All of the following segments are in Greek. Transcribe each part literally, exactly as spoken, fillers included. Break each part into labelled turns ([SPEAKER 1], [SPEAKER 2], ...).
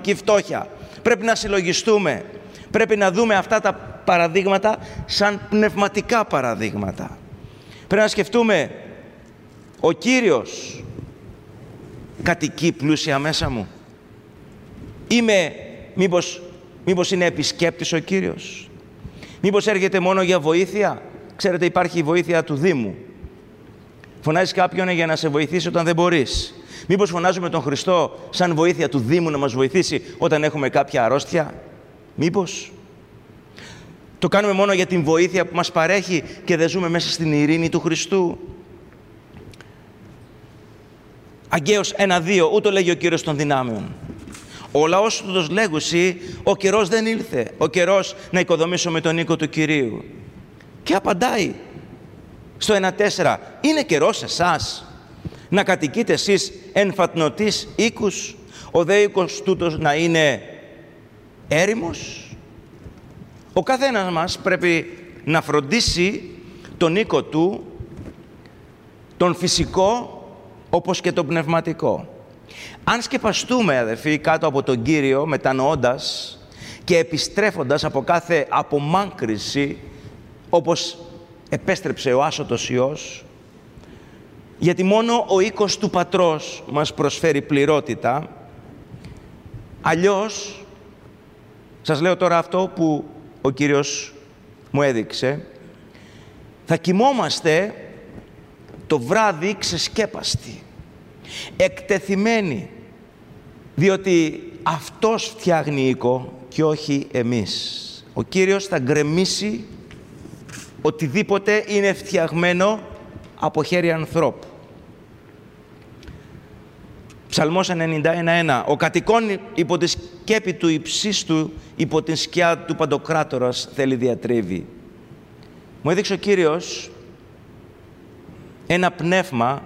[SPEAKER 1] πνευματική φτώχεια. Πρέπει να συλλογιστούμε. Πρέπει να δούμε αυτά τα παραδείγματα σαν πνευματικά παραδείγματα. Πρέπει να σκεφτούμε, ο Κύριος κατοικεί πλούσια μέσα μου? Είμαι, μήπως, μήπως είναι επισκέπτης ο Κύριος? Μήπως έρχεται μόνο για βοήθεια? Ξέρετε, υπάρχει η βοήθεια του Δήμου. Φωνάζεις κάποιον για να σε βοηθήσει όταν δεν μπορείς. Μήπως φωνάζουμε τον Χριστό σαν βοήθεια του Δήμου να μας βοηθήσει όταν έχουμε κάποια αρρώστια? Μήπως? Το κάνουμε μόνο για την βοήθεια που μας παρέχει και δεν ζούμε μέσα στην ειρήνη του Χριστού? Αγκαίος ένα δύο, ούτω λέγει ο Κύριος των δυνάμεων. Ο λαός του τους λέγουσι, ο καιρός δεν ήλθε, ο καιρός να οικοδομήσουμε τον οίκο του Κυρίου. Και απαντάει στο ένα τέσσερα, είναι καιρός εσάς να κατοικείτε εσείς εν φατνωτής οίκους, ο δε οίκος τούτος να είναι έρημος? Ο καθένας μας πρέπει να φροντίσει τον οίκο του, τον φυσικό όπως και τον πνευματικό. Αν σκεπαστούμε, αδερφοί, κάτω από τον Κύριο, μετανοώντας και επιστρέφοντας από κάθε απομάκρυνση, όπως επέστρεψε ο άσωτος Υιός, γιατί μόνο ο οίκος του Πατρός μας προσφέρει πληρότητα, αλλιώς, σας λέω τώρα αυτό που ο Κύριος μου έδειξε, θα κοιμόμαστε το βράδυ ξεσκέπαστοι, εκτεθειμένοι, διότι Αυτός φτιάχνει οίκο και όχι εμείς. Ο Κύριος θα γκρεμίσει οτιδήποτε είναι φτιαγμένο από χέρι ανθρώπου. Ψαλμός ενενήντα ένα ένα. Ο κατοικών υπό τη σκέπη του υψίστου, υπό την σκιά του Παντοκράτορας θέλει διατρίβει. Μου έδειξε ο Κύριος ένα πνεύμα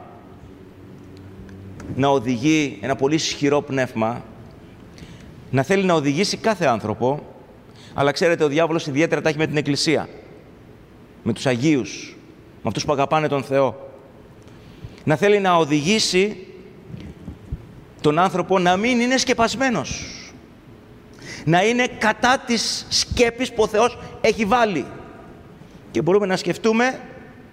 [SPEAKER 1] να οδηγεί, ένα πολύ ισχυρό πνεύμα, να θέλει να οδηγήσει κάθε άνθρωπο, αλλά ξέρετε, ο διάβολος ιδιαίτερα τα έχει με την Εκκλησία, με τους Αγίους, με αυτούς που αγαπάνε τον Θεό. Να θέλει να οδηγήσει τον άνθρωπο να μην είναι σκεπασμένος, να είναι κατά της σκέπης που ο Θεός έχει βάλει. Και μπορούμε να σκεφτούμε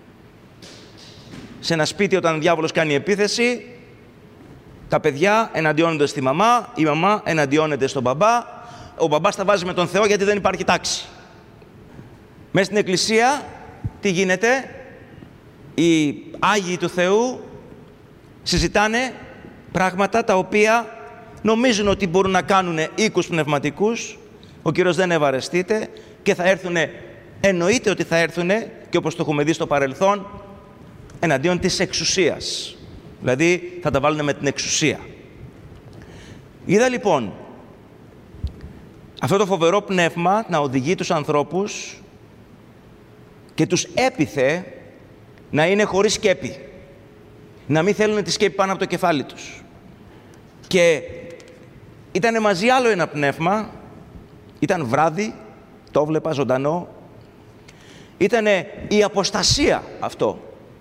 [SPEAKER 1] σε ένα σπίτι, όταν ο διάβολος κάνει επίθεση, τα παιδιά εναντιώνονται στη μαμά, η μαμά εναντιώνεται στον μπαμπά, ο μπαμπάς τα βάζει με τον Θεό γιατί δεν υπάρχει τάξη. Μέσα στην Εκκλησία τι γίνεται? Οι Άγιοι του Θεού συζητάνε πράγματα τα οποία νομίζουν ότι μπορούν να κάνουν οίκους πνευματικούς. Ο Κύριος δεν ευαρεστείται και θα έρθουνε, εννοείται ότι θα έρθουνε, και όπως το έχουμε δει στο παρελθόν, εναντίον της εξουσίας. Δηλαδή θα τα βάλουν με την εξουσία. Είδα λοιπόν αυτό το φοβερό πνεύμα να οδηγεί τους ανθρώπους και τους έπιθε να είναι χωρίς σκέπη. Να μην θέλουν τη σκέπη πάνω από το κεφάλι τους. Και ήταν μαζί άλλο ένα πνεύμα, ήταν βράδυ, το βλέπα ζωντανό, ήτανε η αποστασία αυτό.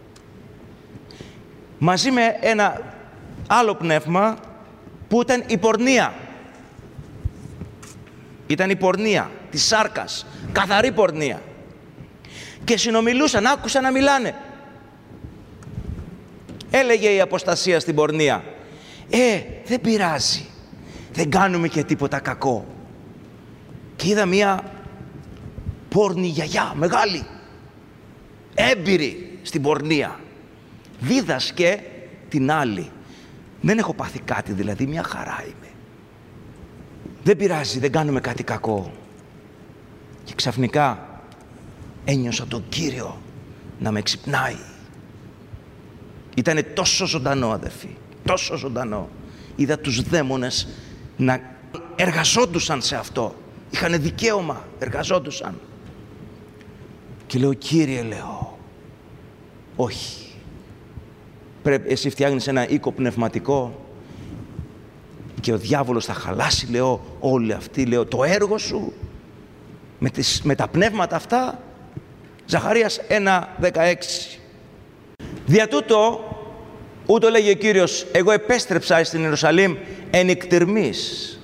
[SPEAKER 1] Μαζί με ένα άλλο πνεύμα που ήταν η πορνεία. Ήταν η πορνεία της σάρκας, καθαρή πορνεία. Και συνομιλούσαν, άκουσαν να μιλάνε. Έλεγε η αποστασία στην πορνεία, «Ε, δεν πειράζει, δεν κάνουμε και τίποτα κακό». Και είδα μία πόρνη γιαγιά, μεγάλη, έμπειρη στην πορνεία. Δίδασκε την άλλη. Δεν έχω πάθει κάτι, δηλαδή, μια χαρά είμαι. Δεν πειράζει, δεν κάνουμε κάτι κακό. Και ξαφνικά ένιωσα τον Κύριο να με ξυπνάει. Ήτανε τόσο ζωντανό, αδερφοί, τόσο ζωντανό. Είδα τους δαίμονες να εργαζόντουσαν σε αυτό. Είχανε δικαίωμα, εργαζόντουσαν. Και λέω, Κύριε, λέω, όχι. Πρέπει, εσύ φτιάχνεις ένα οίκο πνευματικό και ο διάβολος θα χαλάσει, λέω, όλη αυτή, λέω, το έργο σου με, τις, με τα πνεύματα αυτά. Ζαχαρίας ένα δεκαέξι. Δια τούτο, ούτω λέγει ο Κύριος, εγώ επέστρεψα στην Ιερουσαλήμ εν εκτιρμής.